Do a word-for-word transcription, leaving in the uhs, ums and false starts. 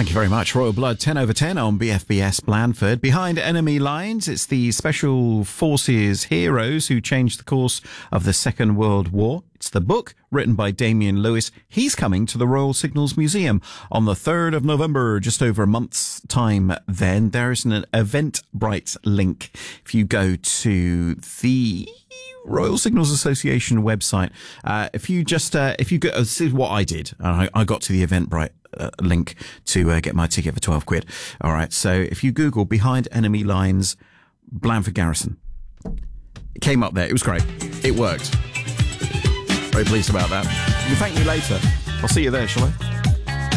Thank you very much. Royal Blood, ten over ten on B F B S Blandford. Behind Enemy Lines, it's the Special Forces heroes who changed the course of the Second World War. It's the book written by Damien Lewis. He's coming to the Royal Signals Museum on the third of November, just over a month's time then. There's an Eventbrite link. If you go to the Royal Signals Association website, uh, if you just, uh, if you go, uh, this is what I did. I, I got to the Eventbrite uh, link to uh, get my ticket for twelve quid. All right. So if you Google Behind Enemy Lines, Blandford Garrison, it came up there. It was great. It worked. Very pleased about that. You can thank me later. I'll see you there, shall I?